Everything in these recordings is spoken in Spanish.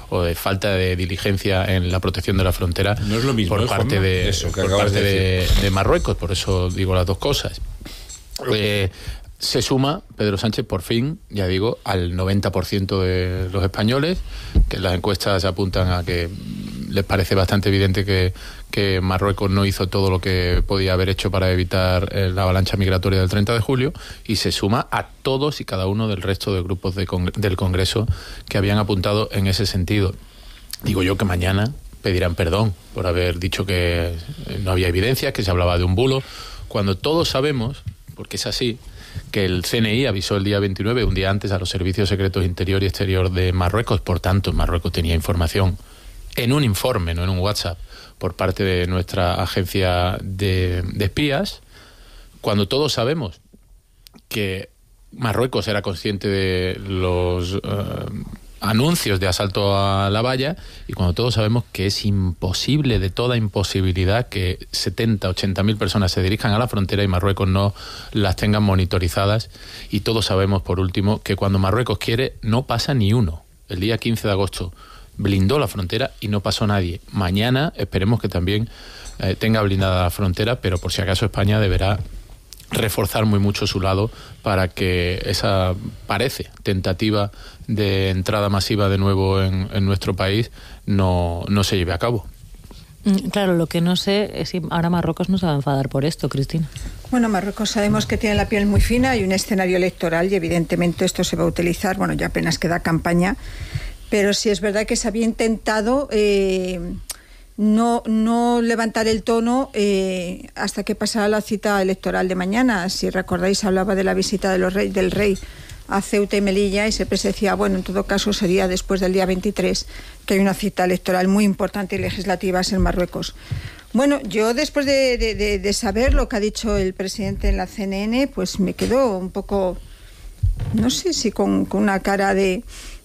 o de falta de diligencia en la protección de la frontera no es lo mismo, por parte de Marruecos. Por eso digo las dos cosas. Se suma Pedro Sánchez, por fin, ya digo, al 90% de los españoles, que las encuestas apuntan a que les parece bastante evidente que Marruecos no hizo todo lo que podía haber hecho para evitar la avalancha migratoria del 30 de julio, y se suma a todos y cada uno del resto de grupos del Congreso que habían apuntado en ese sentido. Digo yo que mañana pedirán perdón por haber dicho que no había evidencia, que se hablaba de un bulo, cuando todos sabemos, porque es así, que el CNI avisó el día 29, un día antes, a los servicios secretos interior y exterior de Marruecos. Por tanto, Marruecos tenía información en un informe, no en un WhatsApp, por parte de nuestra agencia de espías, cuando todos sabemos que Marruecos era consciente de los anuncios de asalto a la valla, y cuando todos sabemos que es imposible, de toda imposibilidad, que 70, 80.000 personas se dirijan a la frontera y Marruecos no las tengan monitorizadas, y todos sabemos, por último, que cuando Marruecos quiere no pasa ni uno. El día 15 de agosto blindó la frontera y no pasó nadie. Mañana esperemos que también tenga blindada la frontera, pero por si acaso España deberá reforzar muy mucho su lado para que esa, parece, tentativa de entrada masiva de nuevo en nuestro país no se lleve a cabo. Claro, lo que no sé es si ahora Marruecos no se va a enfadar por esto, Cristina. Bueno, Marruecos sabemos que tiene la piel muy fina, hay un escenario electoral y evidentemente esto se va a utilizar, bueno, ya apenas queda campaña, pero sí es verdad que se había intentado no levantar el tono hasta que pasara la cita electoral de mañana. Si recordáis, hablaba de la visita del rey a Ceuta y Melilla, y siempre se decía, bueno, en todo caso sería después del día 23, que hay una cita electoral muy importante y legislativa en Marruecos. Bueno, yo después de saber lo que ha dicho el presidente en la CNN, pues me quedo un poco, no sé si con una cara de...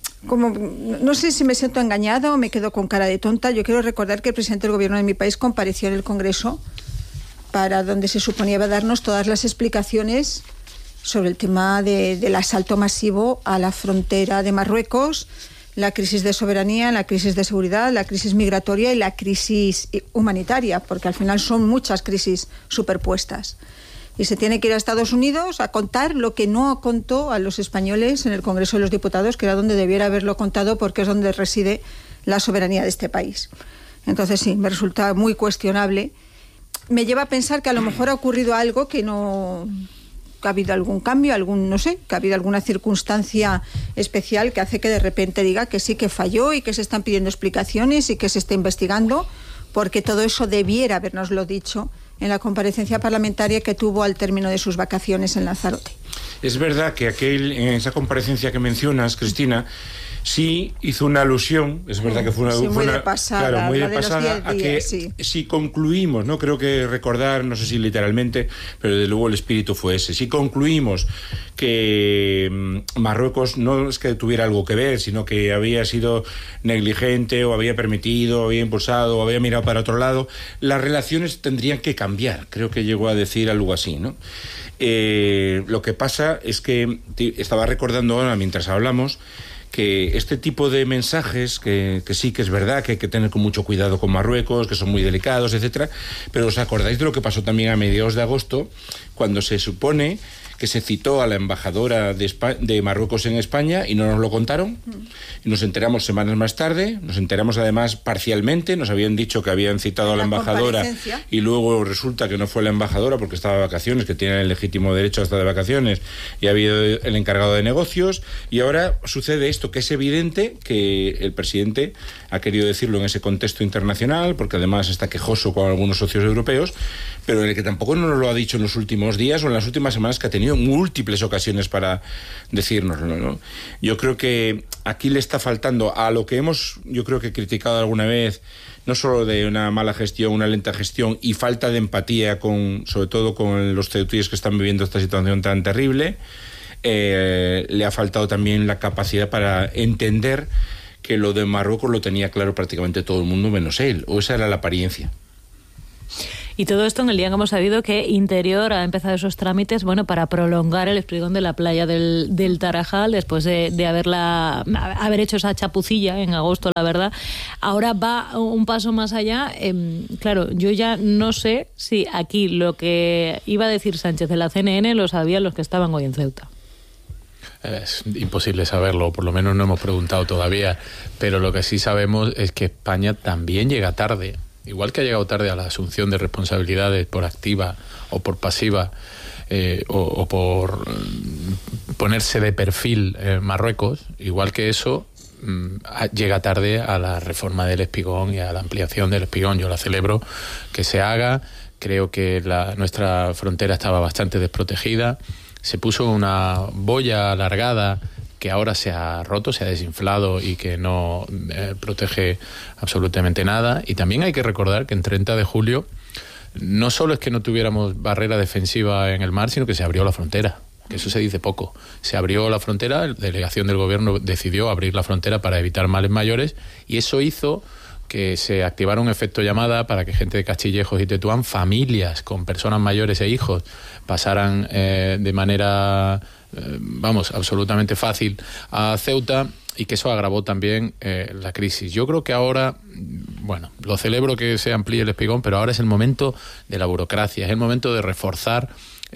no sé si me siento engañada o me quedo con cara de tonta. Yo quiero recordar que el presidente del gobierno de mi país compareció en el Congreso para donde se suponía iba a darnos todas las explicaciones sobre el tema del asalto masivo a la frontera de Marruecos, la crisis de soberanía, la crisis de seguridad, la crisis migratoria y la crisis humanitaria, porque al final son muchas crisis superpuestas. Y se tiene que ir a Estados Unidos a contar lo que no contó a los españoles en el Congreso de los Diputados, que era donde debiera haberlo contado, porque es donde reside la soberanía de este país. Entonces sí, me resulta muy cuestionable. Me lleva a pensar que a lo mejor ha ocurrido algo que no... que ha habido algún cambio, que ha habido alguna circunstancia especial que hace que de repente diga que sí, que falló y que se están pidiendo explicaciones y que se está investigando, porque todo eso debiera habernoslo dicho en la comparecencia parlamentaria que tuvo al término de sus vacaciones en Lanzarote. Es verdad que en esa comparecencia que mencionas, Cristina, sí hizo una alusión, es verdad que fue una... Sí, muy de pasada, claro, muy de pasada, a que si concluimos, no creo que recordar, no sé si literalmente, pero desde luego el espíritu fue ese. Si concluimos que Marruecos no es que tuviera algo que ver, sino que había sido negligente o había permitido, o había impulsado o había mirado para otro lado, las relaciones tendrían que cambiar. Creo que llegó a decir algo así, ¿no? Lo que pasa es que estaba recordando ahora mientras hablamos que este tipo de mensajes, que sí que es verdad que hay que tener con mucho cuidado con Marruecos, que son muy delicados, etcétera, pero ¿os acordáis de lo que pasó también a mediados de agosto, cuando se supone que se citó a la embajadora de Marruecos en España y no nos lo contaron? Y nos enteramos semanas más tarde, nos enteramos además parcialmente, nos habían dicho que habían citado a la embajadora y luego resulta que no fue la embajadora porque estaba de vacaciones, que tiene el legítimo derecho a estar de vacaciones, y ha habido el encargado de negocios, y ahora sucede esto, que es evidente que el presidente ha querido decirlo en ese contexto internacional, porque además está quejoso con algunos socios europeos, pero en el que tampoco nos lo ha dicho en los últimos días o en las últimas semanas, que ha tenido múltiples ocasiones para decírnoslo, ¿no? Yo creo que aquí le está faltando a lo que hemos, yo creo que criticado alguna vez, no solo de una mala gestión, una lenta gestión y falta de empatía sobre todo con los ceutíes que están viviendo esta situación tan terrible, le ha faltado también la capacidad para entender que lo de Marruecos lo tenía claro prácticamente todo el mundo menos él, o esa era la apariencia. Y todo esto en el día que hemos sabido que Interior ha empezado esos trámites, bueno, para prolongar el espigón de la playa del Tarajal después de haber hecho esa chapucilla en agosto, la verdad. Ahora va un paso más allá. Claro, yo ya no sé si aquí lo que iba a decir Sánchez de la CNN lo sabían los que estaban hoy en Ceuta. Es imposible saberlo, por lo menos no hemos preguntado todavía, pero lo que sí sabemos es que España también llega tarde. Igual que ha llegado tarde a la asunción de responsabilidades por activa o por pasiva o por ponerse de perfil Marruecos, igual que eso llega tarde a la reforma del espigón y a la ampliación del espigón. Yo la celebro que se haga, creo que nuestra frontera estaba bastante desprotegida, se puso una boya alargada que ahora se ha roto, se ha desinflado y que no protege absolutamente nada. Y también hay que recordar que en 30 de julio no solo es que no tuviéramos barrera defensiva en el mar, sino que se abrió la frontera, que eso se dice poco. Se abrió la frontera, la delegación del gobierno decidió abrir la frontera para evitar males mayores y eso hizo que se activara un efecto llamada para que gente de Castillejos y Tetuán, familias con personas mayores e hijos, pasaran de manera absolutamente fácil a Ceuta y que eso agravó también la crisis. Yo creo que ahora, lo celebro que se amplíe el espigón, pero ahora es el momento de la burocracia, es el momento de reforzar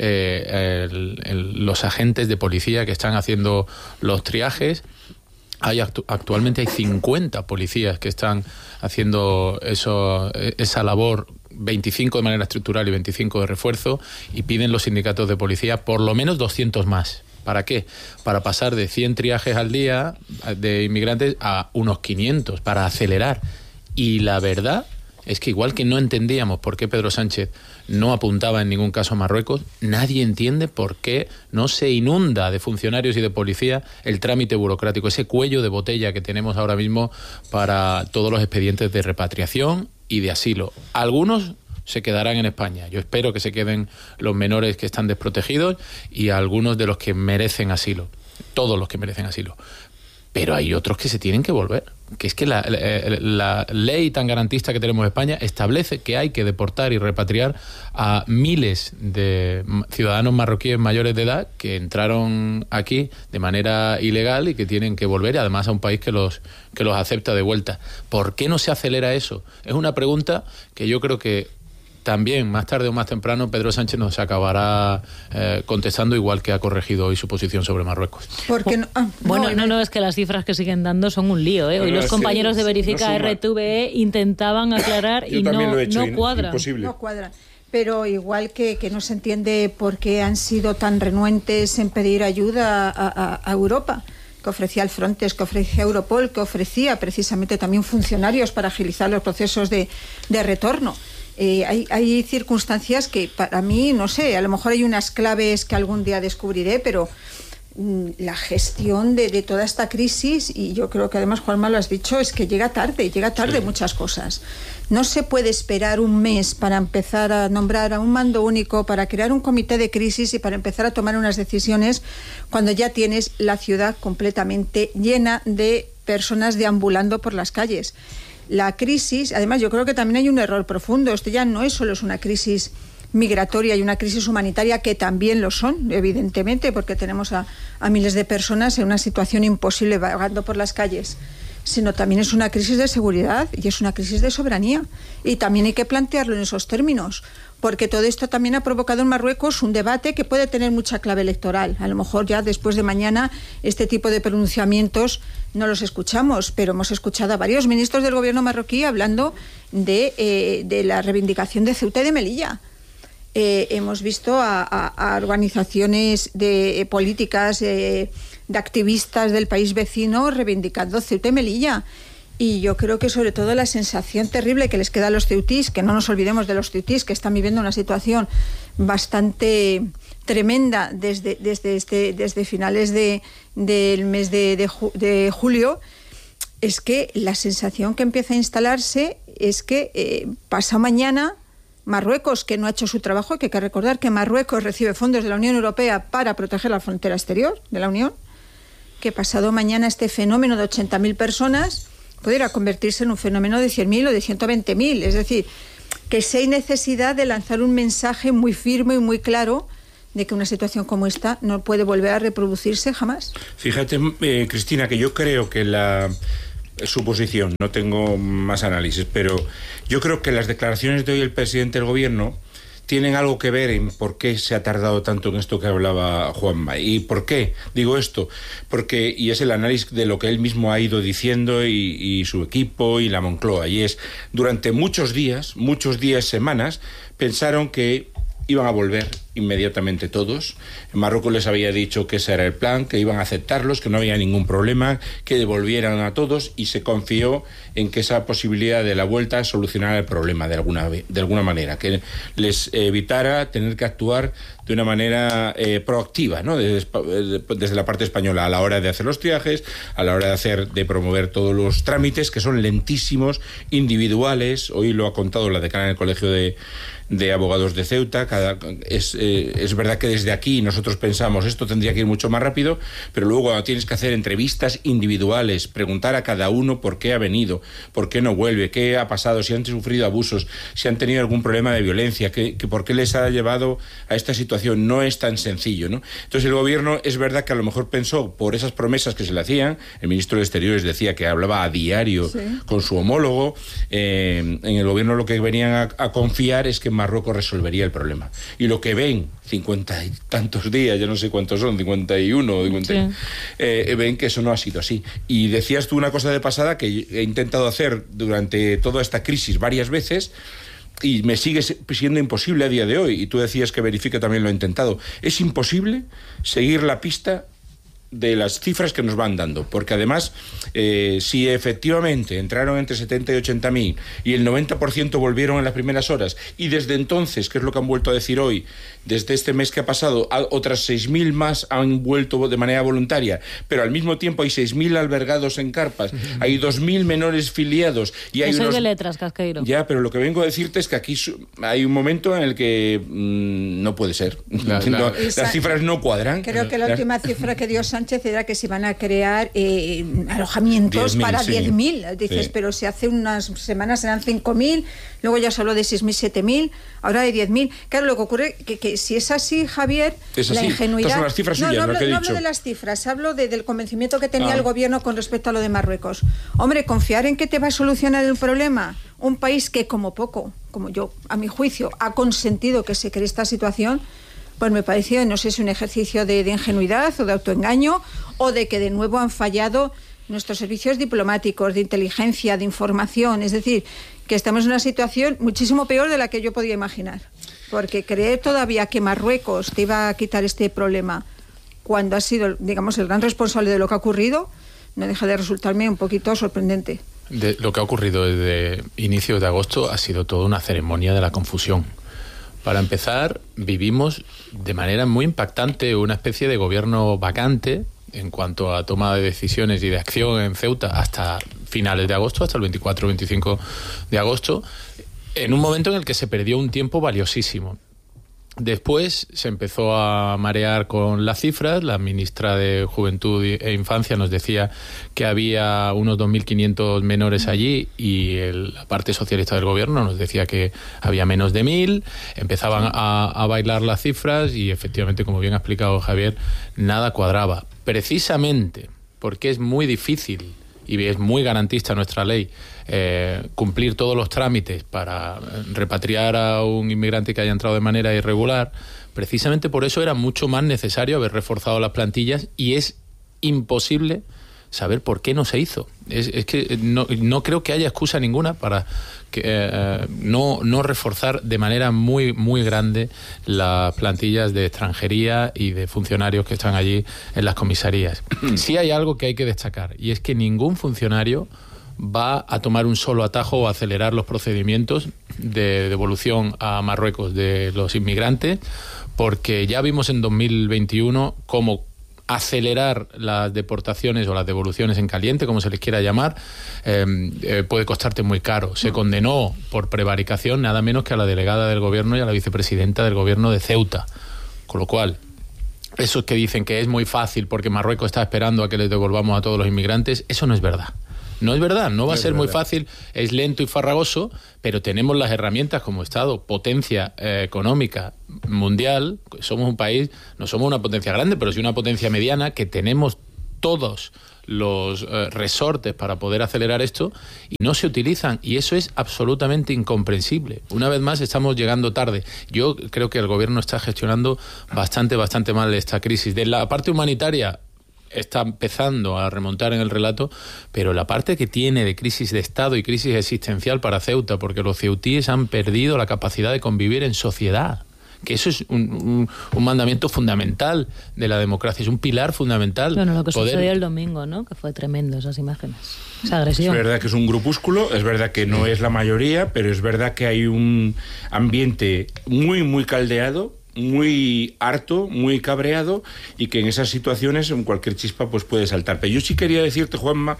los agentes de policía que están haciendo los triajes. Actualmente hay 50 policías que están haciendo esa labor, 25 de manera estructural y 25 de refuerzo, y piden los sindicatos de policía por lo menos 200 más. ¿Para qué? Para pasar de 100 triajes al día de inmigrantes a unos 500, para acelerar. Y la verdad es que igual que no entendíamos por qué Pedro Sánchez no apuntaba en ningún caso a Marruecos, nadie entiende por qué no se inunda de funcionarios y de policía el trámite burocrático, ese cuello de botella que tenemos ahora mismo para todos los expedientes de repatriación y de asilo. Algunos se quedarán en España. Yo espero que se queden los menores que están desprotegidos y algunos de los que merecen asilo, todos los que merecen asilo. Pero hay otros que se tienen que volver. Que es que la ley tan garantista que tenemos en España establece que hay que deportar y repatriar a miles de ciudadanos marroquíes mayores de edad que entraron aquí de manera ilegal y que tienen que volver, además a un país que los acepta de vuelta. ¿Por qué no se acelera eso? Es una pregunta que yo creo que también, más tarde o más temprano, Pedro Sánchez nos acabará contestando, igual que ha corregido hoy su posición sobre Marruecos. ¿Por qué no? No, es que las cifras que siguen dando son un lío. Hoy los compañeros de Verifica RTVE intentaban aclarar y no cuadran. No cuadran. Pero igual que no se entiende por qué han sido tan renuentes en pedir ayuda a Europa, que ofrecía el Frontex, que ofrecía Europol, que ofrecía precisamente también funcionarios para agilizar los procesos de retorno. Hay circunstancias que para mí, no sé, a lo mejor hay unas claves que algún día descubriré, pero la gestión de toda esta crisis, y yo creo que además Juanma lo has dicho, es que llega tarde sí. Muchas cosas. No se puede esperar un mes para empezar a nombrar a un mando único, para crear un comité de crisis y para empezar a tomar unas decisiones cuando ya tienes la ciudad completamente llena de personas deambulando por las calles. La crisis, además yo creo que también hay un error profundo. Esto ya no es solo una crisis migratoria y una crisis humanitaria, que también lo son, evidentemente, porque tenemos a miles de personas en una situación imposible vagando por las calles, sino también es una crisis de seguridad y es una crisis de soberanía. Y también hay que plantearlo en esos términos, porque todo esto también ha provocado en Marruecos un debate que puede tener mucha clave electoral. A lo mejor ya después de mañana este tipo de pronunciamientos no los escuchamos, pero hemos escuchado a varios ministros del gobierno marroquí hablando de la reivindicación de Ceuta y de Melilla. Hemos visto a organizaciones políticas, de activistas del país vecino reivindicando Ceuta y Melilla. Y yo creo que sobre todo la sensación terrible que les queda a los ceutís, que no nos olvidemos de los ceutís, que están viviendo una situación bastante tremenda desde finales del mes de julio, es que la sensación que empieza a instalarse es que pasado mañana Marruecos, que no ha hecho su trabajo, que hay que recordar que Marruecos recibe fondos de la Unión Europea para proteger la frontera exterior de la Unión, que pasado mañana este fenómeno de 80.000 personas pudiera convertirse en un fenómeno de 100.000 o de 120.000. Es decir, que sí hay necesidad de lanzar un mensaje muy firme y muy claro de que una situación como esta no puede volver a reproducirse jamás. Fíjate, Cristina, que yo creo que la suposición, no tengo más análisis, pero yo creo que las declaraciones de hoy del presidente del gobierno tienen algo que ver en por qué se ha tardado tanto en esto que hablaba Juanma. ¿Y por qué digo esto? Porque, y es el análisis de lo que él mismo ha ido diciendo y su equipo y la Moncloa, y es, durante muchos días, semanas, pensaron que iban a volver inmediatamente todos. Marruecos les había dicho que ese era el plan, que iban a aceptarlos, que no había ningún problema, que devolvieran a todos, y se confió en que esa posibilidad de la vuelta solucionara el problema de alguna manera, que les evitara tener que actuar de una manera proactiva, ¿no? Desde la parte española, a la hora de hacer los triajes, a la hora de promover todos los trámites, que son lentísimos, individuales. Hoy lo ha contado la decana del Colegio de Abogados de Ceuta. Es verdad que desde aquí nosotros pensamos esto tendría que ir mucho más rápido, pero luego cuando tienes que hacer entrevistas individuales, preguntar a cada uno por qué ha venido, por qué no vuelve, qué ha pasado, si han sufrido abusos, si han tenido algún problema de violencia, que por qué les ha llevado a esta situación, no es tan sencillo, ¿no? Entonces el gobierno, es verdad que a lo mejor pensó, por esas promesas que se le hacían, el ministro de Exteriores decía que hablaba a diario con su homólogo, en el gobierno lo que venían a confiar es que Marruecos resolvería el problema. Y lo que ven 50 y tantos días, ya no sé cuántos son, 51, ven que eso no ha sido así. Y decías tú una cosa de pasada que he intentado hacer durante toda esta crisis varias veces, y me sigue siendo imposible a día de hoy, y tú decías que Verifica también lo ha intentado. Es imposible seguir la pista de las cifras que nos van dando, porque además si efectivamente entraron entre 70 y 80.000 y el 90% volvieron en las primeras horas, y desde entonces, que es lo que han vuelto a decir hoy, desde este mes que ha pasado, otras 6.000 más han vuelto de manera voluntaria, pero al mismo tiempo hay 6.000 albergados en carpas, hay 2.000 menores filiados, y hay soy de letras, Casqueiro. Ya, pero lo que vengo a decirte es que aquí hay un momento en el que no puede ser. Las cifras no cuadran. Creo que la última cifra que dio Sánchez era que se iban a crear alojamientos 10.000, para 10.000. Dices, sí. Pero si hace unas semanas eran 5.000, luego ya se habló de 6.000, 7.000, ahora hay 10.000. Claro, lo que ocurre que si es así, Javier, es así. La ingenuidad... Estas son las cifras suyas, no hablo de las cifras, hablo del convencimiento que tenía el gobierno con respecto a lo de Marruecos. Hombre, confiar en que te va a solucionar el problema un país que como yo, a mi juicio, ha consentido que se cree esta situación, pues me pareció, no sé si un ejercicio de ingenuidad o de autoengaño, o de que de nuevo han fallado nuestros servicios diplomáticos, de inteligencia, de información. Es decir, que estamos en una situación muchísimo peor de la que yo podía imaginar. Porque creer todavía que Marruecos te iba a quitar este problema cuando ha sido, digamos, el gran responsable de lo que ha ocurrido, no deja de resultarme un poquito sorprendente. Lo que ha ocurrido desde inicios de agosto ha sido toda una ceremonia de la confusión. Para empezar, vivimos de manera muy impactante una especie de gobierno vacante en cuanto a toma de decisiones y de acción en Ceuta hasta finales de agosto, hasta el 24 o 25 de agosto, en un momento en el que se perdió un tiempo valiosísimo. Después se empezó a marear con las cifras. La ministra de Juventud e Infancia nos decía que había unos 2.500 menores allí, y la parte socialista del gobierno nos decía que había menos de 1.000. Empezaban a bailar las cifras y efectivamente, como bien ha explicado Javier, nada cuadraba. Precisamente porque es muy difícil y es muy garantista nuestra ley cumplir todos los trámites para repatriar a un inmigrante que haya entrado de manera irregular, precisamente por eso era mucho más necesario haber reforzado las plantillas, y es imposible saber por qué no se hizo. Es que no creo que haya excusa ninguna para que no reforzar de manera muy, muy grande las plantillas de extranjería y de funcionarios que están allí en las comisarías. Sí hay algo que hay que destacar, y es que ningún funcionario va a tomar un solo atajo o acelerar los procedimientos de devolución a Marruecos de los inmigrantes, porque ya vimos en 2021 cómo acelerar las deportaciones o las devoluciones en caliente, como se les quiera llamar, puede costarte muy caro. Se condenó por prevaricación nada menos que a la delegada del gobierno y a la vicepresidenta del gobierno de Ceuta. Con lo cual, esos que dicen que es muy fácil porque Marruecos está esperando a que les devolvamos a todos los inmigrantes, eso no es verdad. No es verdad, no va a ser muy fácil, es lento y farragoso, pero tenemos las herramientas como Estado, potencia económica mundial. Somos un país, no somos una potencia grande, pero sí una potencia mediana, que tenemos todos los resortes para poder acelerar esto y no se utilizan, y eso es absolutamente incomprensible. Una vez más estamos llegando tarde. Yo creo que el gobierno está gestionando bastante mal esta crisis. De la parte humanitaria está empezando a remontar en el relato, pero la parte que tiene de crisis de Estado y crisis existencial para Ceuta, porque los ceutíes han perdido la capacidad de convivir en sociedad, que eso es un mandamiento fundamental de la democracia, es un pilar fundamental. Bueno, lo que sucedió el domingo, ¿no? Que fue tremendo, esas imágenes, esa agresión. Es verdad que es un grupúsculo, es verdad que no es la mayoría, pero es verdad que hay un ambiente muy caldeado, muy harto, muy cabreado, y que en esas situaciones en cualquier chispa pues puede saltar. Pero yo sí quería decirte, Juanma,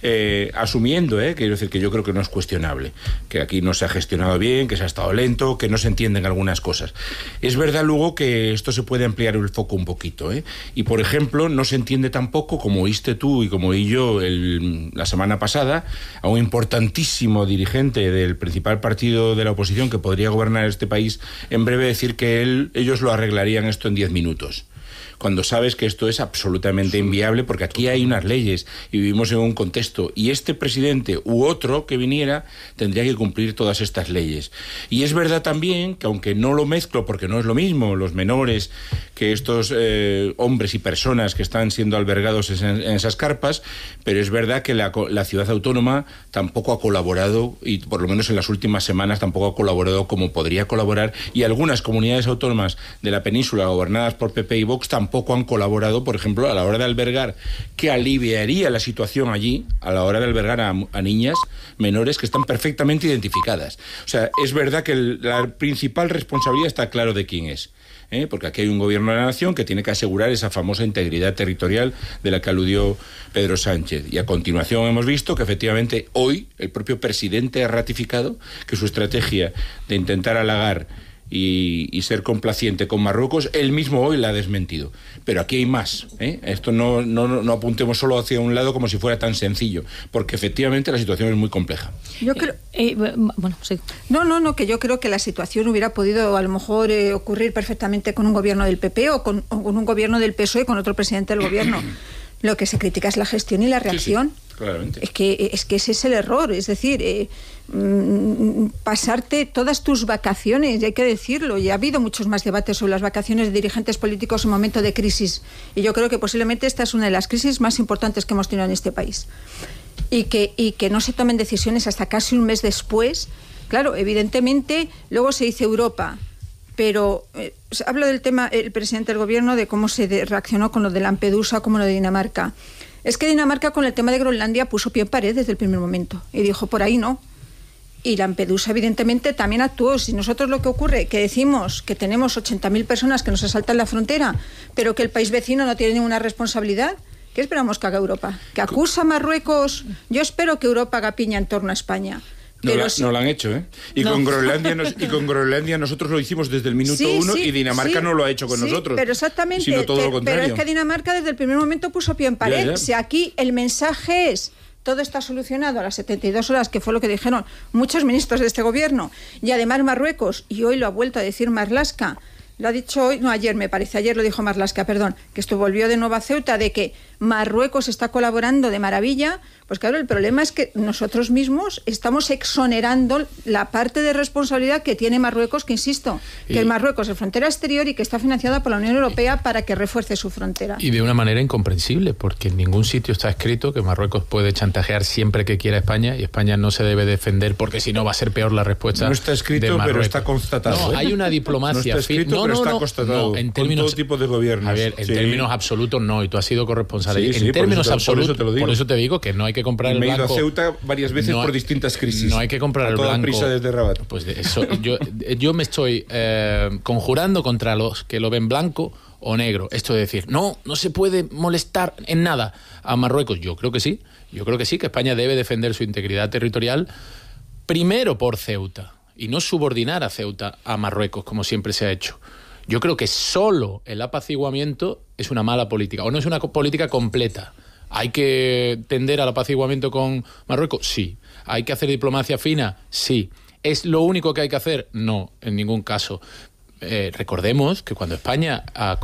asumiendo, quiero decir que yo creo que no es cuestionable, que aquí no se ha gestionado bien, que se ha estado lento, que no se entienden algunas cosas. Es verdad luego que esto se puede ampliar el foco un poquito, y por ejemplo no se entiende tampoco, como oíste tú y como oí yo la semana pasada, a un importantísimo dirigente del principal partido de la oposición que podría gobernar este país en breve decir que ellos lo arreglarían esto en 10 minutos. Cuando sabes que esto es absolutamente inviable, porque aquí hay unas leyes y vivimos en un contexto, y este presidente u otro que viniera tendría que cumplir todas estas leyes. Y es verdad también que, aunque no lo mezclo porque no es lo mismo los menores que estos hombres y personas que están siendo albergados en esas carpas, pero es verdad que la ciudad autónoma tampoco ha colaborado, y por lo menos en las últimas semanas tampoco ha colaborado como podría colaborar, y algunas comunidades autónomas de la península gobernadas por PP y Vox tampoco han colaborado, por ejemplo, a la hora de albergar, que aliviaría la situación allí, a la hora de albergar a niñas menores que están perfectamente identificadas. O sea, es verdad que la principal responsabilidad está claro de quién es. Porque aquí hay un gobierno de la nación que tiene que asegurar esa famosa integridad territorial de la que aludió Pedro Sánchez. Y a continuación hemos visto que efectivamente hoy el propio presidente ha ratificado que su estrategia de intentar halagar y ser complaciente con Marruecos, él mismo hoy la ha desmentido. Pero aquí hay más, Esto no apuntemos solo hacia un lado como si fuera tan sencillo, porque efectivamente la situación es muy compleja. Yo creo... bueno, sí. No, que yo creo que la situación hubiera podido a lo mejor ocurrir perfectamente con un gobierno del PP o con un gobierno del PSOE con otro presidente del gobierno. Lo que se critica es la gestión y la reacción. Sí, claramente. Es que ese es el error, es decir, pasarte todas tus vacaciones, y hay que decirlo, y ha habido muchos más debates sobre las vacaciones de dirigentes políticos en momento de crisis, y yo creo que posiblemente esta es una de las crisis más importantes que hemos tenido en este país, y que no se tomen decisiones hasta casi un mes después. Claro, evidentemente luego se dice Europa, pero hablo del tema, el presidente del gobierno, de cómo se reaccionó con lo de Lampedusa, como lo de Dinamarca. Es que Dinamarca con el tema de Groenlandia puso pie en pared desde el primer momento y dijo, por ahí no. Y Lampedusa evidentemente también actuó. Si nosotros lo que ocurre, que decimos que tenemos 80.000 personas que nos asaltan la frontera, pero que el país vecino no tiene ninguna responsabilidad, ¿qué esperamos que haga Europa? ¿Que acusa a Marruecos? Yo espero que Europa haga piña en torno a España. No lo han hecho, Y con Groenlandia nosotros lo hicimos desde el minuto uno, y Dinamarca no lo ha hecho con nosotros. Pero exactamente, sino todo lo contrario. Pero es que Dinamarca desde el primer momento puso pie en pared. Si aquí el mensaje es todo está solucionado a las 72 horas, que fue lo que dijeron muchos ministros de este gobierno, y además Marruecos, y hoy lo ha vuelto a decir Marlaska, lo ha dicho hoy, no, ayer me parece, ayer lo dijo Marlaska, perdón, que esto volvió de nuevo a Ceuta, de que Marruecos está colaborando de maravilla. Pues claro, el problema es que nosotros mismos estamos exonerando la parte de responsabilidad que tiene Marruecos, que insisto, que Marruecos es frontera exterior y que está financiada por la Unión Europea para que refuerce su frontera. Y de una manera incomprensible, porque en ningún sitio está escrito que Marruecos puede chantajear siempre que quiera a España, y España no se debe defender porque si no va a ser peor la respuesta. No está escrito, pero está constatado. No, hay una diplomacia. No está escrito, pero está constatado. En términos, con todo tipo de gobiernos. A ver, en términos absolutos no, y tú has sido corresponsal. En términos absolutos, por eso te digo que no hay que comprar el blanco. Me he ido a Ceuta varias veces por distintas crisis. No hay que comprar el blanco. Prisa desde Rabat. Pues eso, yo me estoy conjurando contra los que lo ven blanco o negro. Esto de decir, no se puede molestar en nada a Marruecos. Yo creo que sí, que España debe defender su integridad territorial primero por Ceuta y no subordinar a Ceuta a Marruecos como siempre se ha hecho. Yo creo que solo el apaciguamiento es una mala política, o no es una política completa. ¿Hay que tender al apaciguamiento con Marruecos? Sí. ¿Hay que hacer diplomacia fina? Sí. ¿Es lo único que hay que hacer? No, en ningún caso. Recordemos que cuando España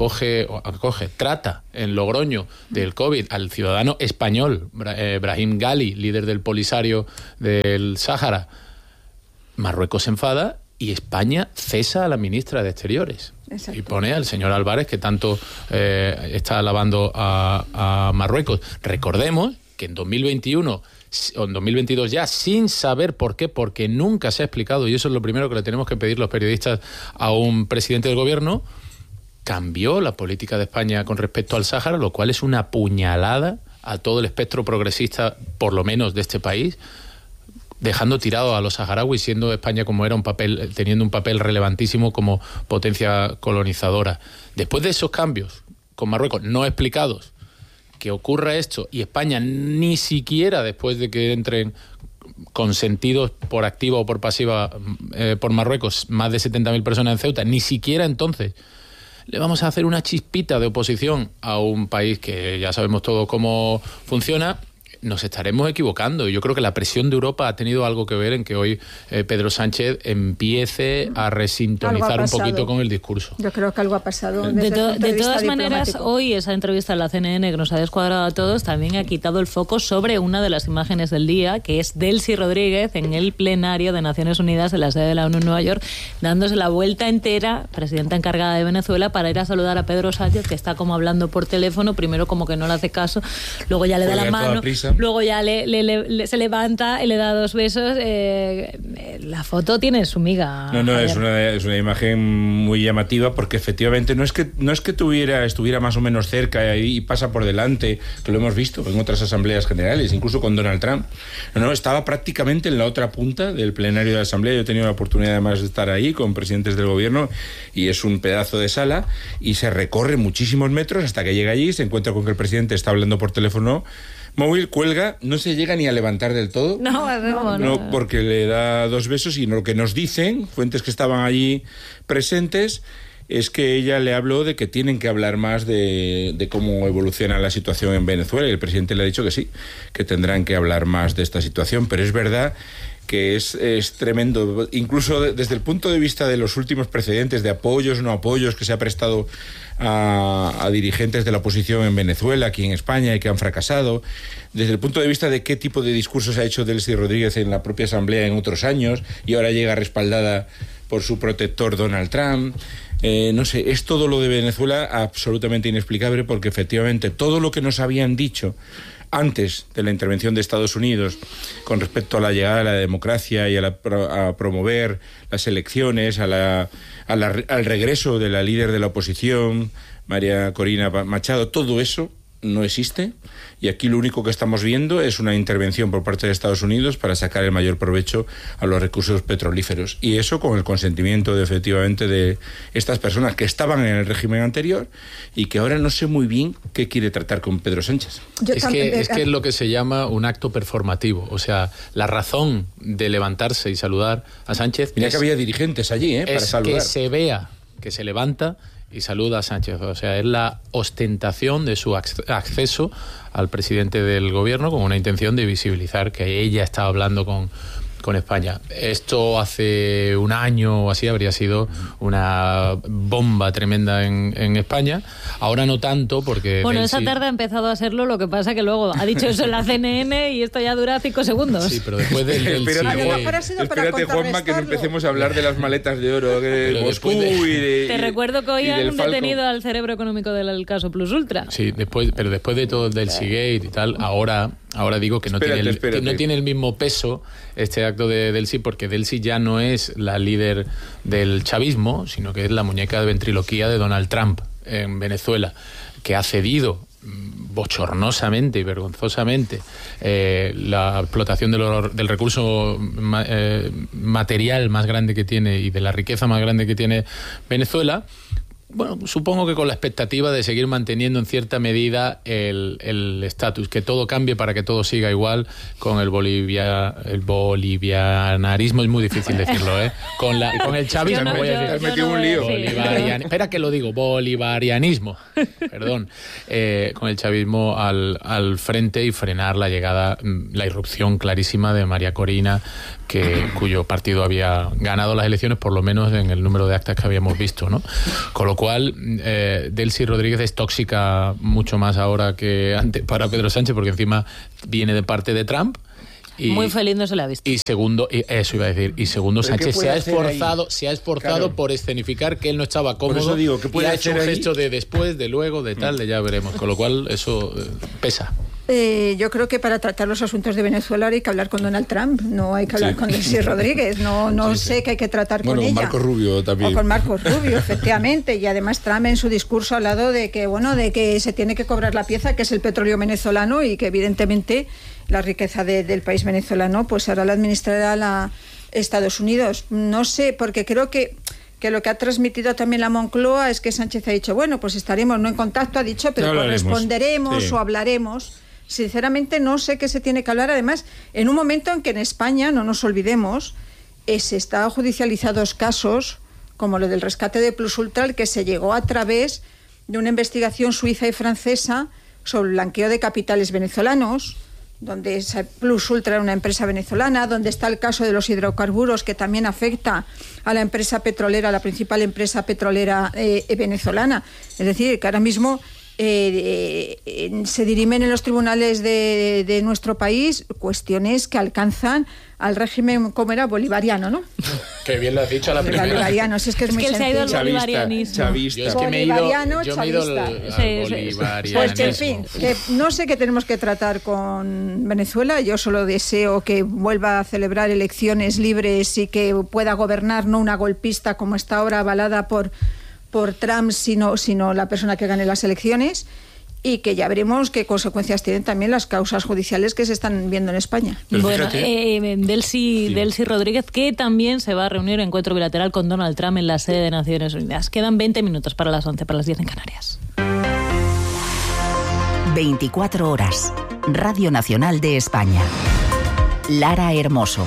trata en Logroño del COVID al ciudadano español, Brahim Ghali, líder del Polisario del Sáhara, Marruecos se enfada y España cesa a la ministra de Exteriores. Exacto. Y pone al señor Álvarez, que tanto está alabando a Marruecos. Recordemos que en 2021 o en 2022 ya, sin saber por qué, porque nunca se ha explicado, y eso es lo primero que le tenemos que pedir los periodistas a un presidente del gobierno, cambió la política de España con respecto al Sáhara, lo cual es una puñalada a todo el espectro progresista, por lo menos de este país, dejando tirado a los saharauis, siendo España como era teniendo un papel relevantísimo como potencia colonizadora. Después de esos cambios con Marruecos no explicados, que ocurra esto y España ni siquiera después de que entren consentidos por activa o por pasiva por Marruecos más de 70.000 personas en Ceuta, ni siquiera entonces le vamos a hacer una chispita de oposición a un país que ya sabemos todos cómo funciona, nos estaremos equivocando. Yo creo que la presión de Europa ha tenido algo que ver en que hoy Pedro Sánchez empiece a resintonizar un poquito con el discurso. Yo creo que algo ha pasado. De todas maneras, hoy esa entrevista en la CNN que nos ha descuadrado a todos también ha quitado el foco sobre una de las imágenes del día, que es Delcy Rodríguez en el plenario de Naciones Unidas en la sede de la ONU en Nueva York, dándose la vuelta entera, presidenta encargada de Venezuela, para ir a saludar a Pedro Sánchez, que está como hablando por teléfono, primero como que no le hace caso, luego ya le da la mano, luego ya se levanta y le da 2 besos. La foto tiene su miga. No, es una imagen muy llamativa, porque efectivamente no es que estuviera más o menos cerca y pasa por delante, que lo hemos visto en otras asambleas generales, incluso con Donald Trump. No, estaba prácticamente en la otra punta del plenario de la asamblea. Yo he tenido la oportunidad además de estar ahí con presidentes del gobierno, y es un pedazo de sala, y se recorre muchísimos metros hasta que llega allí, se encuentra con que el presidente está hablando por teléfono móvil, cuelga, no se llega ni a levantar del todo. No, porque le da 2 besos, y lo que nos dicen fuentes que estaban allí presentes es que ella le habló de que tienen que hablar más de cómo evoluciona la situación en Venezuela, y el presidente le ha dicho que sí, que tendrán que hablar más de esta situación, pero es verdad que es tremendo, incluso desde el punto de vista de los últimos precedentes de apoyos, no apoyos que se ha prestado a dirigentes de la oposición en Venezuela, aquí en España, y que han fracasado, desde el punto de vista de qué tipo de discursos ha hecho Delcy Rodríguez en la propia asamblea en otros años, y ahora llega respaldada por su protector Donald Trump. No sé, es todo lo de Venezuela absolutamente inexplicable, porque efectivamente todo lo que nos habían dicho antes de la intervención de Estados Unidos con respecto a la llegada de la democracia y a promover las elecciones, al regreso de la líder de la oposición, María Corina Machado, todo eso no existe, y aquí lo único que estamos viendo es una intervención por parte de Estados Unidos para sacar el mayor provecho a los recursos petrolíferos, y eso con el consentimiento efectivamente de estas personas que estaban en el régimen anterior y que ahora no sé muy bien qué quiere tratar con Pedro Sánchez. Es que es lo que se llama un acto performativo, o sea, la razón de levantarse y saludar a Sánchez... Mira que había dirigentes allí, para saludar. Que se vea que se levanta y saluda a Sánchez. O sea, es la ostentación de su acceso al presidente del gobierno con una intención de visibilizar que ella estaba hablando con España. Esto hace un año o así habría sido una bomba tremenda en España. Ahora no tanto, porque... Bueno, esa tarde ha empezado a serlo, lo que pasa que luego ha dicho eso en la CNN y esto ya dura 5 segundos. Sí, pero después del espérate, Juanma, que no empecemos a hablar de las maletas de oro de Moscú Te recuerdo que hoy han detenido al cerebro económico del caso Plus Ultra. Sí, después de todo del Seagate y tal, ahora digo que no tiene el mismo peso este acto de Delcy, porque Delcy ya no es la líder del chavismo, sino que es la muñeca de ventriloquía de Donald Trump en Venezuela, que ha cedido bochornosamente y vergonzosamente la explotación del recurso material más grande que tiene y de la riqueza más grande que tiene Venezuela, bueno, supongo que con la expectativa de seguir manteniendo en cierta medida el estatus, que todo cambie para que todo siga igual con el bolivianarismo, es muy difícil decirlo, con el chavismo, voy a decir. Te has metido un lío. Espera que lo digo, bolivarianismo, perdón, con el chavismo al frente y frenar la llegada, la irrupción clarísima de María Corina, cuyo partido había ganado las elecciones, por lo menos en el número de actas que habíamos visto, ¿no? Con lo cual, Delcy Rodríguez es tóxica mucho más ahora que antes para Pedro Sánchez, porque encima viene de parte de Trump. Muy feliz no se la ha visto. Y segundo, eso iba a decir, y segundo, Sánchez se ha esforzado Claro. por escenificar que él no estaba cómodo. Por eso digo, ¿qué puede y ha hecho un hacer ahí? gesto de después, de luego, de tal, de ya veremos. Con lo cual, eso pesa. Yo creo que para tratar los asuntos de Venezuela hay que hablar con Donald Trump, no hay que hablar con Delcy Rodríguez, no sé que hay que tratar con ella. Con Marco Rubio también. O con Marco Rubio, efectivamente, y además Trump en su discurso ha hablado de que se tiene que cobrar la pieza, que es el petróleo venezolano, y que evidentemente la riqueza del país venezolano pues ahora la administrará Estados Unidos. No sé, porque creo que lo que ha transmitido también la Moncloa es que Sánchez ha dicho, bueno, pues estaremos no en contacto, ha dicho, pero corresponderemos o hablaremos. Sinceramente no sé qué se tiene que hablar, además en un momento en que en España, no nos olvidemos, se están judicializados casos como lo del rescate de Plus Ultra, que se llegó a través de una investigación suiza y francesa sobre el blanqueo de capitales venezolanos, donde Plus Ultra era una empresa venezolana, donde está el caso de los hidrocarburos, que también afecta a la empresa petrolera, la principal empresa petrolera venezolana. Es decir, que ahora mismo se dirimen en los tribunales de nuestro país cuestiones que alcanzan al régimen, como era, bolivariano, ¿no? Qué bien lo has dicho a la primera. Bolivariano, si es que es muy que él se ha ido al sencillo. bolivarianismo. Chavista. Yo es que me he ido al Sí. bolivarianismo. Pues que, en fin, que no sé qué tenemos que tratar con Venezuela. Yo solo deseo que vuelva a celebrar elecciones libres y que pueda gobernar, no una golpista como está ahora avalada por Trump, sino la persona que gane las elecciones, y que ya veremos qué consecuencias tienen también las causas judiciales que se están viendo en España. Pero bueno, fíjate, Delcy Rodríguez, que también se va a reunir en encuentro bilateral con Donald Trump en la sede de Naciones Unidas. Quedan 20 minutos para las 11, para las 10 en Canarias. 24 horas. Radio Nacional de España. Lara Hermoso.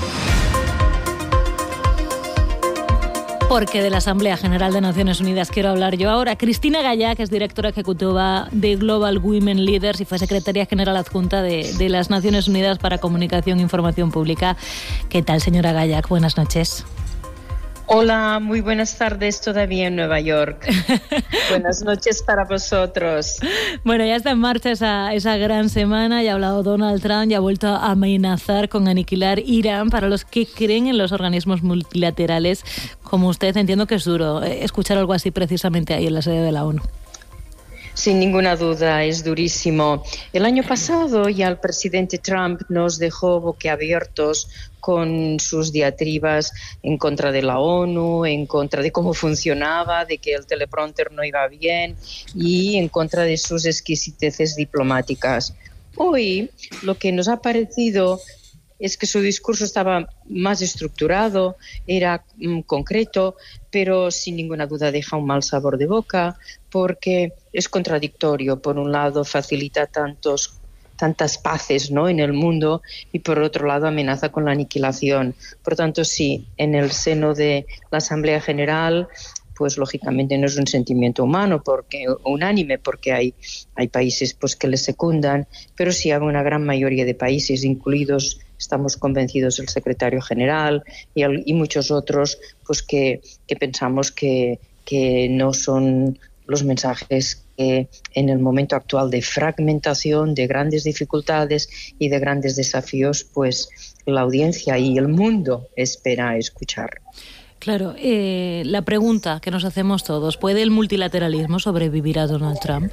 Porque de la Asamblea General de Naciones Unidas quiero hablar yo ahora. Cristina Gaya, que es directora ejecutiva de Global Women Leaders y fue secretaria general adjunta de las Naciones Unidas para Comunicación e Información Pública. ¿Qué tal, señora Gaya? Buenas noches. Hola, muy buenas tardes todavía en Nueva York. Buenas noches para vosotros. Bueno, ya está en marcha esa gran semana. Ya ha hablado Donald Trump, ya ha vuelto a amenazar con aniquilar Irán. Para los que creen en los organismos multilaterales, como usted, entiendo que es duro escuchar algo así precisamente ahí en la sede de la ONU. Sin ninguna duda, es durísimo. El año pasado ya el presidente Trump nos dejó boquiabiertos con sus diatribas en contra de la ONU, en contra de cómo funcionaba, de que el teleprompter no iba bien y en contra de sus exquisiteces diplomáticas. Hoy lo que nos ha parecido es que su discurso estaba más estructurado, era concreto, pero sin ninguna duda deja un mal sabor de boca porque es contradictorio. Por un lado facilita tantas paces, ¿no?, en el mundo, y por otro lado amenaza con la aniquilación. Por tanto, sí, en el seno de la Asamblea General, pues lógicamente no es un sentimiento humano, unánime, porque hay países pues que le secundan, pero sí hay una gran mayoría de países, incluidos, estamos convencidos, el secretario general y muchos otros, pues que pensamos que no son los mensajes que en el momento actual de fragmentación, de grandes dificultades y de grandes desafíos, pues la audiencia y el mundo espera escuchar. Claro, la pregunta que nos hacemos todos, ¿puede el multilateralismo sobrevivir a Donald Trump?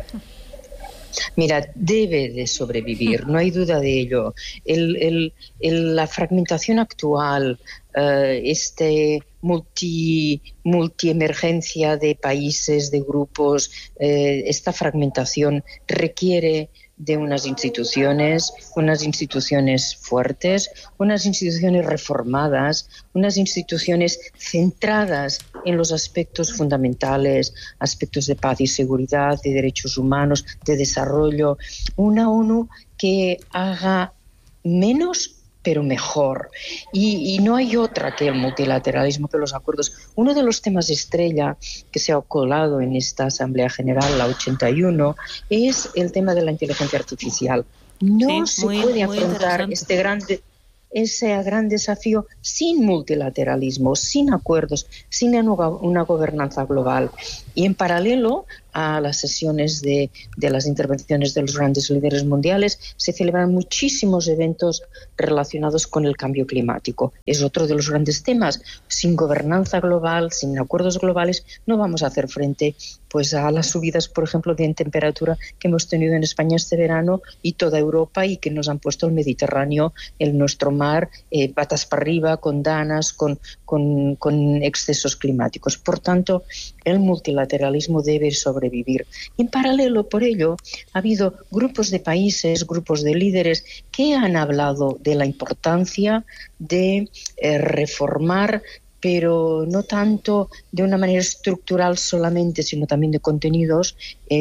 Mira, debe de sobrevivir, no hay duda de ello. La fragmentación actual, multiemergencia de países, de grupos, esta fragmentación requiere de unas instituciones fuertes, unas instituciones reformadas, unas instituciones centradas en los aspectos fundamentales, aspectos de paz y seguridad, de derechos humanos, de desarrollo. Una ONU que haga menos pero mejor. Y no hay otra que el multilateralismo, que los acuerdos. Uno de los temas estrella que se ha colado en esta Asamblea General, la 81, es el tema de la inteligencia artificial. No se puede afrontar ese gran desafío sin multilateralismo, sin acuerdos, sin una gobernanza global. Y en paralelo a las sesiones de las intervenciones de los grandes líderes mundiales, se celebran muchísimos eventos relacionados con el cambio climático. Es otro de los grandes temas. Sin gobernanza global, sin acuerdos globales, no vamos a hacer frente pues a las subidas, por ejemplo, de temperatura que hemos tenido en España este verano y toda Europa, y que nos han puesto el Mediterráneo, en nuestro mar, patas para arriba, con danas, con excesos climáticos. Por tanto, el multilateralismo debe sobrevivir. En paralelo, por ello, ha habido grupos de países, grupos de líderes que han hablado de la importancia de reformar, pero no tanto de una manera estructural solamente, sino también de contenidos,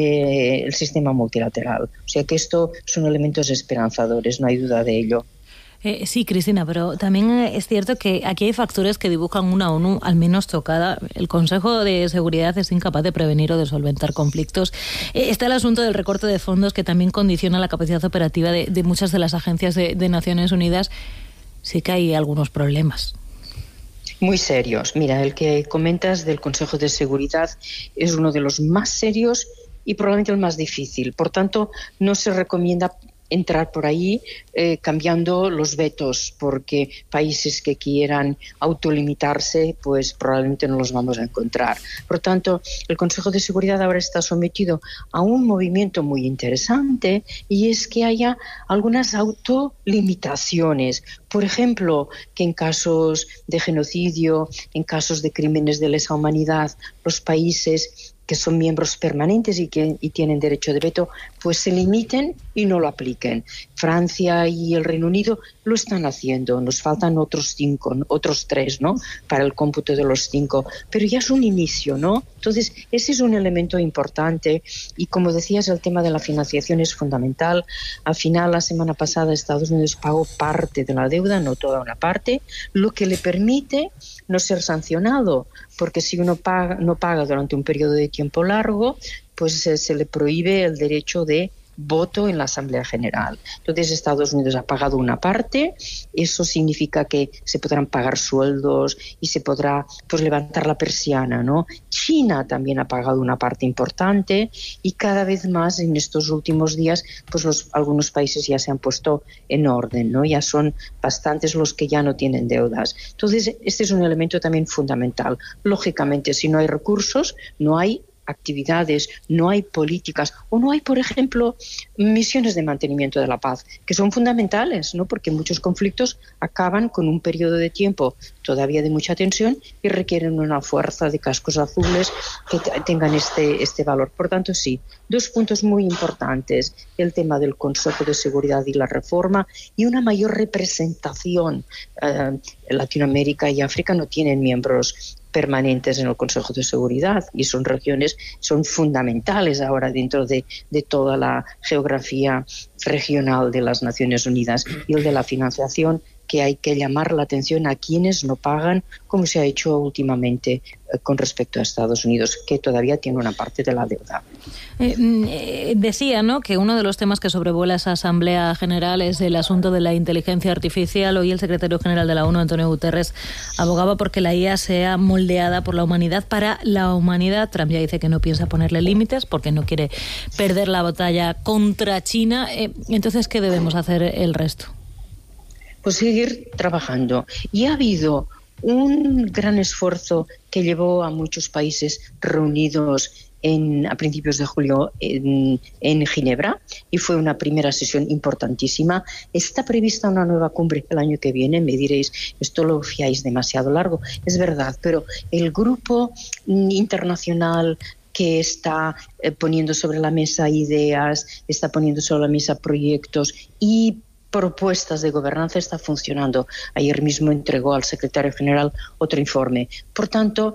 el sistema multilateral. O sea que estos son elementos esperanzadores, no hay duda de ello. Sí, Cristina, pero también es cierto que aquí hay factores que dibujan una ONU al menos tocada. El Consejo de Seguridad es incapaz de prevenir o de solventar conflictos. Está el asunto del recorte de fondos, que también condiciona la capacidad operativa de muchas de las agencias de Naciones Unidas. Sí que hay algunos problemas. Muy serios. Mira, el que comentas del Consejo de Seguridad es uno de los más serios y probablemente el más difícil. Por tanto, no se recomienda entrar por ahí cambiando los vetos, porque países que quieran autolimitarse pues probablemente no los vamos a encontrar. Por tanto, el Consejo de Seguridad ahora está sometido a un movimiento muy interesante, y es que haya algunas autolimitaciones. Por ejemplo, que en casos de genocidio, en casos de crímenes de lesa humanidad, los países que son miembros permanentes y tienen derecho de veto, pues se limiten y no lo apliquen. Francia y el Reino Unido lo están haciendo. Nos faltan otros 3, ¿no?, para el cómputo de los 5. Pero ya es un inicio, ¿no? Entonces, ese es un elemento importante. Y como decías, el tema de la financiación es fundamental. Al final, la semana pasada, Estados Unidos pagó parte de la deuda, no toda una parte, lo que le permite no ser sancionado, porque si uno no paga durante un periodo de tiempo largo, pues se le prohíbe el derecho de voto en la Asamblea General. Entonces, Estados Unidos ha pagado una parte. Eso significa que se podrán pagar sueldos y se podrá pues levantar la persiana, ¿no? China también ha pagado una parte importante, y cada vez más en estos últimos días pues algunos países ya se han puesto en orden, ¿no? Ya son bastantes los que ya no tienen deudas. Entonces, este es un elemento también fundamental. Lógicamente, si no hay recursos, no hay actividades, no hay políticas, o no hay, por ejemplo, misiones de mantenimiento de la paz, que son fundamentales, ¿no? Porque muchos conflictos acaban con un periodo de tiempo todavía de mucha tensión y requieren una fuerza de cascos azules que tengan este valor. Por tanto, sí, 2 puntos muy importantes: el tema del Consejo de Seguridad y la reforma, y una mayor representación. Latinoamérica y África no tienen miembros permanentes en el Consejo de Seguridad, y son regiones, son fundamentales ahora dentro de toda la geografía regional de las Naciones Unidas. Y el de la financiación, que hay que llamar la atención a quienes no pagan, como se ha hecho últimamente con respecto a Estados Unidos, que todavía tiene una parte de la deuda. Decía, ¿no?, que uno de los temas que sobrevuela esa Asamblea General es el asunto de la inteligencia artificial. Hoy el secretario general de la ONU, Antonio Guterres, abogaba porque la IA sea moldeada por la humanidad para la humanidad. Trump ya dice que no piensa ponerle límites porque no quiere perder la batalla contra China. Entonces, ¿qué debemos hacer el resto? Pues seguir trabajando. Y ha habido un gran esfuerzo que llevó a muchos países reunidos a principios de julio en Ginebra, y fue una primera sesión importantísima. Está prevista una nueva cumbre el año que viene. Me diréis, esto lo fiáis demasiado largo. Es verdad, pero el grupo internacional que está poniendo sobre la mesa ideas, está poniendo sobre la mesa proyectos y propuestas de gobernanza está funcionando. Ayer mismo entregó al secretario general otro informe. Por tanto,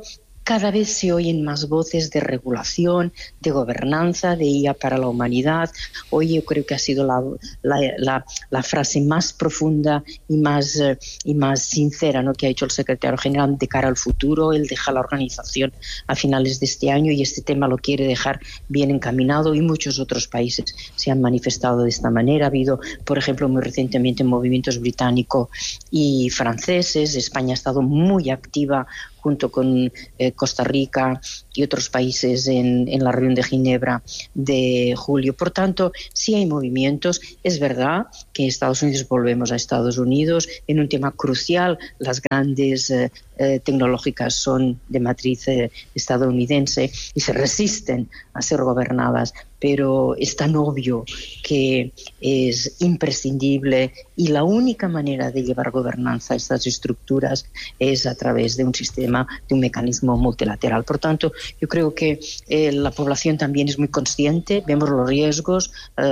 cada vez se oyen más voces de regulación, de gobernanza, de IA para la humanidad. Hoy yo creo que ha sido la frase más profunda y más sincera, ¿no?, que ha hecho el secretario general de cara al futuro. Él deja la organización a finales de este año y este tema lo quiere dejar bien encaminado, y muchos otros países se han manifestado de esta manera. Ha habido, por ejemplo, muy recientemente movimientos británicos y franceses. España ha estado muy activa junto con Costa Rica y otros países en la reunión de Ginebra de julio. Por tanto, sí hay movimientos. Es verdad que en Estados Unidos, volvemos a Estados Unidos, en un tema crucial. Las grandes tecnológicas son de matriz estadounidense y se resisten a ser gobernadas, pero es tan obvio que es imprescindible, y la única manera de llevar gobernanza a estas estructuras es a través de un sistema, de un mecanismo multilateral. Por tanto, yo creo que la población también es muy consciente. Vemos los riesgos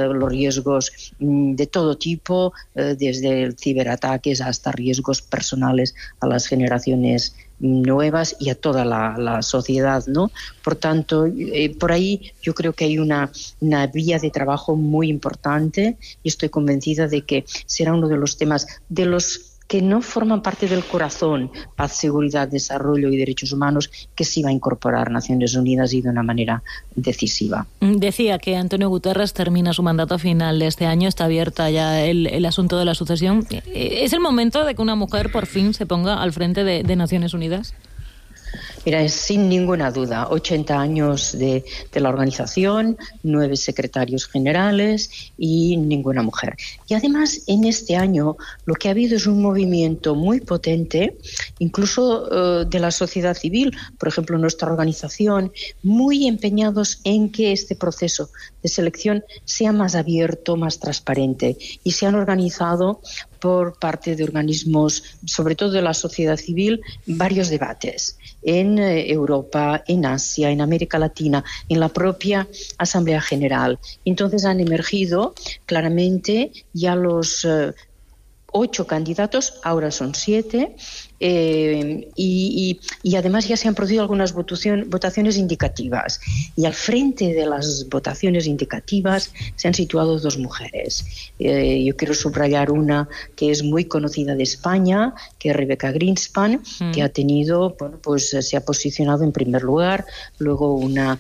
de todo tipo, desde ciberataques hasta riesgos personales a las generaciones nuevas y a toda la sociedad, ¿no? Por tanto, por ahí yo creo que hay una vía de trabajo muy importante, y estoy convencida de que será uno de los temas de los que no forman parte del corazón, paz, seguridad, desarrollo y derechos humanos, que sí va a incorporar Naciones Unidas, y de una manera decisiva. Decía que Antonio Guterres termina su mandato a final de este año, está abierta ya el asunto de la sucesión. ¿Es el momento de que una mujer por fin se ponga al frente de Naciones Unidas? Mira, es sin ninguna duda 80 años de la organización, 9 secretarios generales y ninguna mujer. Y además, en este año lo que ha habido es un movimiento muy potente, incluso de la sociedad civil, por ejemplo, nuestra organización, muy empeñados en que este proceso de selección sea más abierto, más transparente, y se han organizado por parte de organismos, sobre todo de la sociedad civil, varios debates en Europa, en Asia, en América Latina, en la propia Asamblea General. Entonces han emergido claramente ya los 8 candidatos, ahora son 7, y además ya se han producido algunas votaciones indicativas, y al frente de las votaciones indicativas se han situado 2 mujeres. Yo quiero subrayar una que es muy conocida de España, que es Rebecca Greenspan, que ha tenido, bueno, pues se ha posicionado en primer lugar. Luego una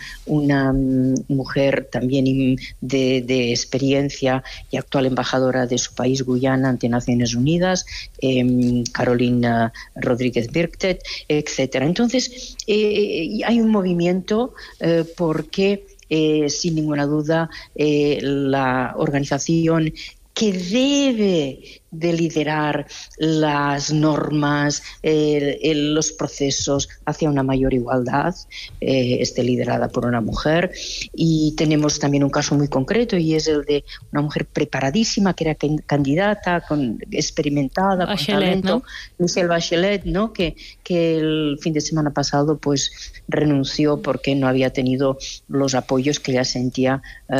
mujer también de experiencia y actual embajadora de su país, Guyana, ante Naciones Unidas, Carolina Rodríguez Birktet, etcétera. Entonces, hay un movimiento porque, sin ninguna duda, la organización que debe de liderar las normas, los procesos hacia una mayor igualdad, esté liderada por una mujer. Y tenemos también un caso muy concreto, y es el de una mujer preparadísima, que era candidata, experimentada, Bachelet, con talento, ¿no? Michelle Bachelet, ¿no? Que el fin de semana pasado pues renunció porque no había tenido los apoyos que ella sentía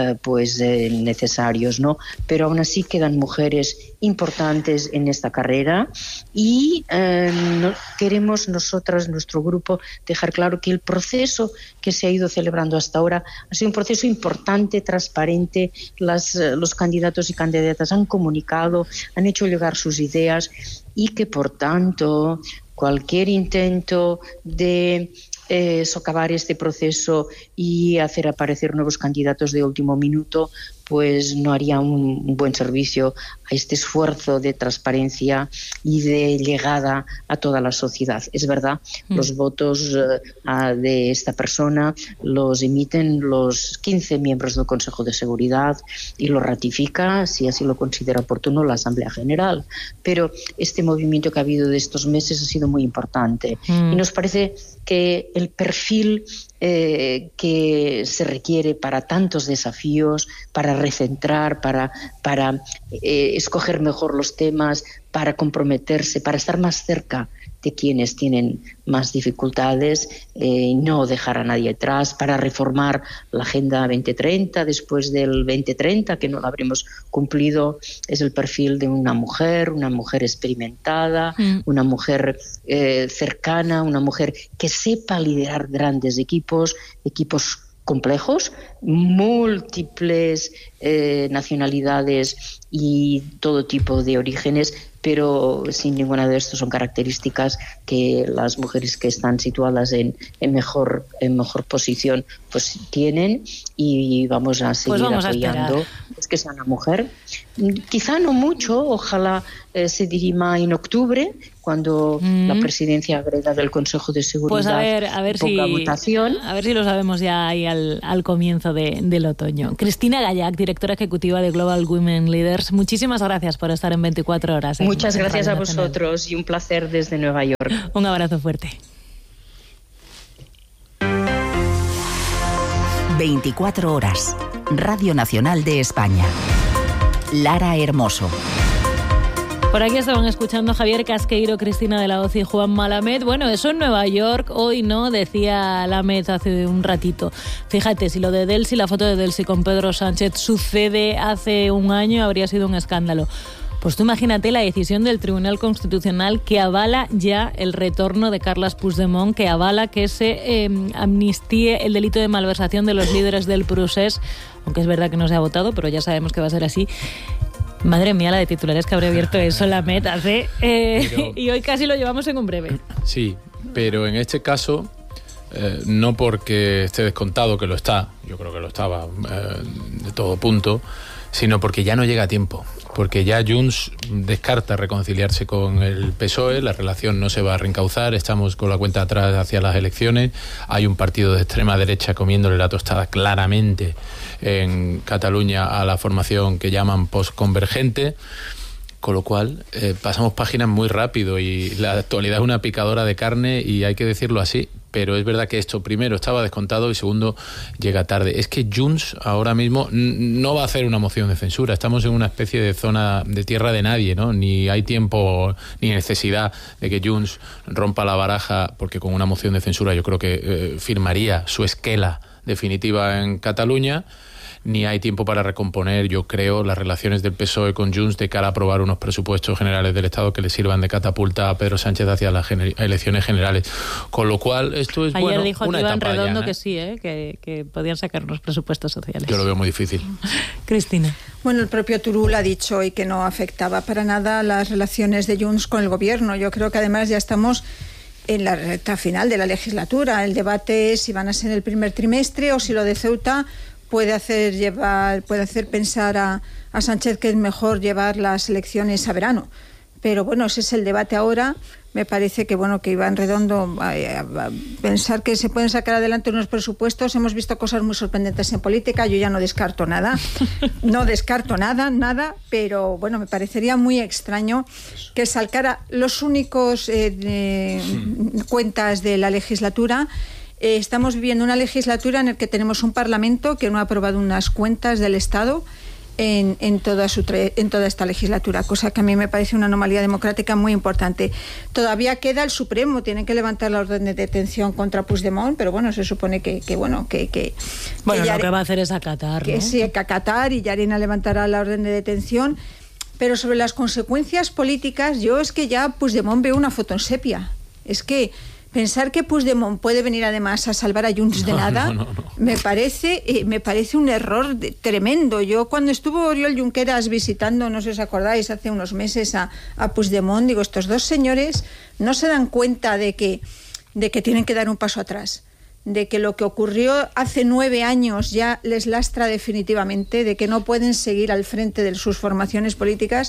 necesarios, ¿no? Pero aún así quedan mujeres importantes en esta carrera, y queremos nosotras, nuestro grupo, dejar claro que el proceso que se ha ido celebrando hasta ahora ha sido un proceso importante, transparente. Los candidatos y candidatas han comunicado, han hecho llegar sus ideas, y que por tanto cualquier intento de socavar este proceso y hacer aparecer nuevos candidatos de último minuto pues no haría un buen servicio a este esfuerzo de transparencia y de llegada a toda la sociedad. Es verdad, los votos de esta persona los emiten los 15 miembros del Consejo de Seguridad y lo ratifica, si así lo considera oportuno, la Asamblea General. Pero este movimiento que ha habido de estos meses ha sido muy importante y nos parece que el perfil que se requiere para tantos desafíos, para recentrar, para escoger mejor los temas, para comprometerse, para estar más cerca de quienes tienen más dificultades, no dejar a nadie atrás para reformar la Agenda 2030 después del 2030, que no la habremos cumplido. Es el perfil de una mujer experimentada, una mujer cercana, una mujer que sepa liderar grandes equipos complejos, múltiples nacionalidades y todo tipo de orígenes, pero sin ninguna de estas son características que las mujeres que están situadas en mejor posición pues tienen, y vamos a seguir apoyando que sea una mujer. Quizá no mucho, ojalá se dirima en octubre, cuando la presidencia grega del Consejo de Seguridad pues a ver ponga votación. A ver si lo sabemos ya ahí al comienzo del otoño. Cristina Gallac, directora ejecutiva de Global Women Leaders, muchísimas gracias por estar en 24 horas. Muchas gracias a vosotros y un placer desde Nueva York. Un abrazo fuerte. 24 horas. Radio Nacional de España. Lara Hermoso. Por aquí estaban escuchando a Javier Casqueiro, Cristina de la Hoz y Juan Malamed. Bueno, eso en Nueva York, hoy no, decía Lamed hace un ratito. Fíjate, si lo de Delcy, la foto de Delcy con Pedro Sánchez sucede hace un año, habría sido un escándalo. Pues tú imagínate la decisión del Tribunal Constitucional que avala ya el retorno de Carles Puigdemont, que avala que se amnistíe el delito de malversación de los líderes del procés, aunque es verdad que no se ha votado, pero ya sabemos que va a ser así. Madre mía, la de titulares que habría abierto eso la meta, y hoy casi lo llevamos en un breve. Sí, pero en este caso, no porque esté descontado, que lo está, yo creo que lo estaba de todo punto, sino porque ya no llega a tiempo, porque ya Junts descarta reconciliarse con el PSOE, la relación no se va a reencauzar, estamos con la cuenta atrás hacia las elecciones, hay un partido de extrema derecha comiéndole la tostada claramente en Cataluña a la formación que llaman postconvergente, con lo cual pasamos páginas muy rápido y la actualidad es una picadora de carne y hay que decirlo así, pero es verdad que esto primero estaba descontado y segundo llega tarde. Es que Junts ahora mismo no va a hacer una moción de censura, estamos en una especie de zona de tierra de nadie, ¿no? Ni hay tiempo ni necesidad de que Junts rompa la baraja, porque con una moción de censura yo creo que firmaría su esquela definitiva en Cataluña, ni hay tiempo para recomponer, yo creo, las relaciones del PSOE con Junts de cara a aprobar unos presupuestos generales del Estado que le sirvan de catapulta a Pedro Sánchez hacia las elecciones generales. Con lo cual, esto es ayer bueno, dijo una Iván etapa Redondo llana, que sí, que podían sacar unos presupuestos sociales. Yo lo veo muy difícil. Cristina. Bueno, el propio Turull ha dicho hoy que no afectaba para nada las relaciones de Junts con el gobierno. Yo creo que además ya estamos en la recta final de la legislatura. El debate es si van a ser en el primer trimestre o si lo de Ceuta puede hacer pensar a Sánchez que es mejor llevar las elecciones a verano. Pero bueno, ese es el debate ahora. Me parece que que Iván Redondo a pensar que se pueden sacar adelante unos presupuestos. Hemos visto cosas muy sorprendentes en política. Yo ya no descarto nada. No descarto nada, pero bueno, me parecería muy extraño que salcara los únicos cuentas de la legislatura. Estamos viviendo una legislatura en la que tenemos un Parlamento que no ha aprobado unas cuentas del Estado en toda esta legislatura, cosa que a mí me parece una anomalía democrática muy importante. Todavía queda el Supremo, tienen que levantar la orden de detención contra Puigdemont, pero bueno, se supone que lo que va a hacer es acatar, que ¿no? sí, acatar, y Llarena levantará la orden de detención. Pero sobre las consecuencias políticas, yo es que ya Puigdemont veo una foto en sepia. Es que pensar que Puigdemont puede venir además a salvar a Junts de nada, no. Me parece un error tremendo. Yo cuando estuvo Oriol Junqueras visitando, no sé si os acordáis, hace unos meses a Puigdemont, digo, estos dos señores no se dan cuenta de que tienen que dar un paso atrás, de que lo que ocurrió hace 9 años ya les lastra definitivamente, de que no pueden seguir al frente de sus formaciones políticas.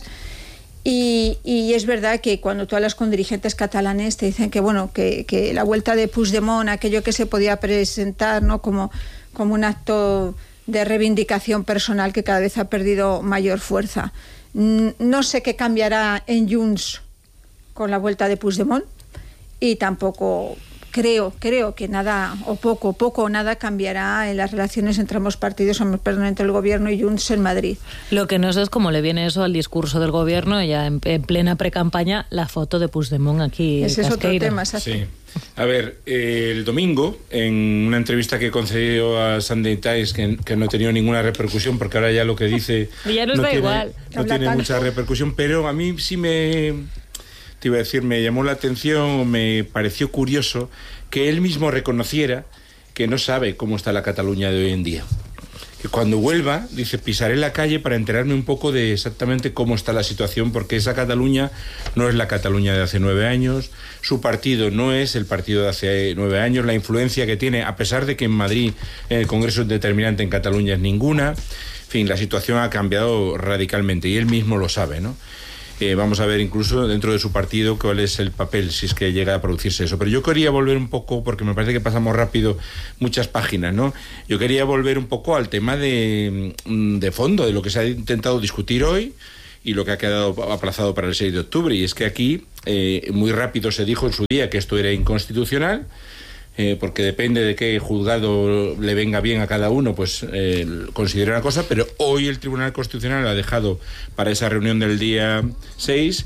Y es verdad que cuando tú hablas con dirigentes catalanes te dicen que la vuelta de Puigdemont, aquello que se podía presentar, ¿no?, como un acto de reivindicación personal, que cada vez ha perdido mayor fuerza. No sé qué cambiará en Junts con la vuelta de Puigdemont, y tampoco creo que nada o poco o nada cambiará en las relaciones entre ambos partidos, entre el gobierno y Junts en Madrid. Lo que no sé es cómo le viene eso al discurso del gobierno, ya en plena pre-campaña, la foto de Puigdemont aquí. Ese es otro tema, sí. A ver, el domingo, en una entrevista que concedió a Sunday Times, que no ha tenido ninguna repercusión, porque ahora ya lo que dice ya no da igual. No tiene mucha repercusión, pero a mí sí me llamó la atención, me pareció curioso que él mismo reconociera que no sabe cómo está la Cataluña de hoy en día. Que cuando vuelva, dice, pisaré la calle para enterarme un poco de exactamente cómo está la situación, porque esa Cataluña no es la Cataluña de hace 9 años, su partido no es el partido de hace 9 años, la influencia que tiene, a pesar de que en Madrid el Congreso es determinante, en Cataluña es ninguna. En fin, la situación ha cambiado radicalmente y él mismo lo sabe, ¿no? Vamos a ver incluso dentro de su partido cuál es el papel, si es que llega a producirse eso. Pero yo quería volver un poco, porque me parece que pasamos rápido muchas páginas, ¿no? Yo quería volver un poco al tema de fondo, de lo que se ha intentado discutir hoy y lo que ha quedado aplazado para el 6 de octubre. Y es que aquí muy rápido se dijo en su día que esto era inconstitucional, porque depende de qué juzgado le venga bien a cada uno, pues considera una cosa, pero hoy el Tribunal Constitucional ha dejado para esa reunión del día 6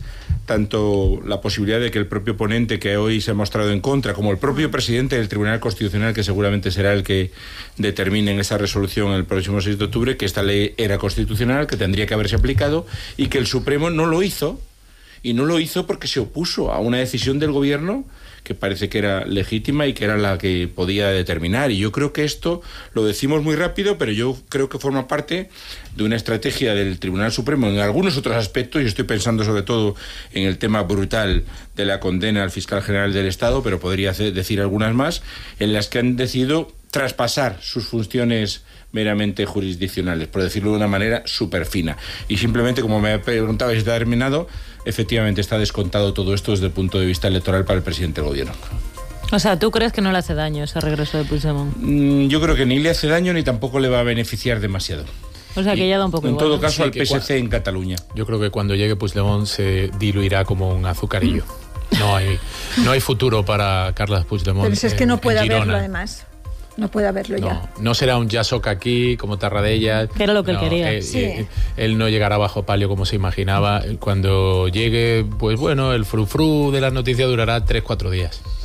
tanto la posibilidad de que el propio ponente, que hoy se ha mostrado en contra, como el propio presidente del Tribunal Constitucional, que seguramente será el que determine en esa resolución el próximo 6 de octubre, que esta ley era constitucional, que tendría que haberse aplicado, y que el Supremo no lo hizo, y no lo hizo porque se opuso a una decisión del gobierno que parece que era legítima y que era la que podía determinar. Y yo creo que esto lo decimos muy rápido, pero yo creo que forma parte de una estrategia del Tribunal Supremo en algunos otros aspectos, y estoy pensando sobre todo en el tema brutal de la condena al fiscal general del Estado, pero podría decir algunas más, en las que han decidido traspasar sus funciones meramente jurisdiccionales, por decirlo de una manera súper fina. Y simplemente, como me preguntaba si está terminado, efectivamente está descontado todo esto desde el punto de vista electoral para el presidente del gobierno. O sea, ¿tú crees que no le hace daño ese regreso de Puigdemont? Yo creo que ni le hace daño ni tampoco le va a beneficiar demasiado. O sea, que ya da un poco igual. En todo caso, al PSC en Cataluña. Yo creo que cuando llegue Puigdemont se diluirá como un azucarillo. No hay futuro para Carles Puigdemont. Pero es que no puede haberlo, además. No puede haberlo ya. No será un Yasok aquí, como Tarradellas. Que era lo que él quería. Sí. Él no llegará bajo palio como se imaginaba. Cuando llegue, pues bueno, el frufru de las noticias durará 3-4 días.